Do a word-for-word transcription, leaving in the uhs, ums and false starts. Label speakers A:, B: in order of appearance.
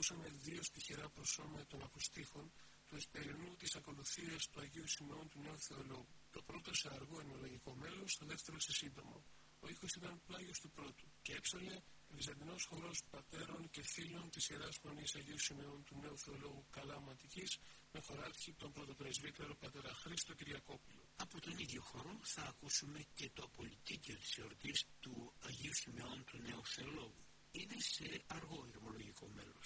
A: ακούσαμε δύο στιχερά προσώμια των ακουστήχων του Εσπερινού της ακολουθίας του Αγίου Σιμεών του Νέου Θεολόγου. Το πρώτο σε αργό ενολογικό μέλος, το δεύτερο σε σύντομο. Ο ήχος ήταν πλάγιος του πρώτου και έψαλε βυζαντινός χορός πατέρων και φίλων της Ιεράς Μονής Αγίου Σιμεών του Νέου Θεολόγου Καλάμου Αττικής με χωράρχη τον πρωτοπρεσβύτερο πατέρα Χρήστο Κυριακόπουλο.
B: Από τον ίδιο χώρο θα ακούσουμε και το πολυτίκιο της εορτής του Αγίου Σιμεών του Νέου Θεολόγου. Είναι σε αργό ηρμολογικό μέλος.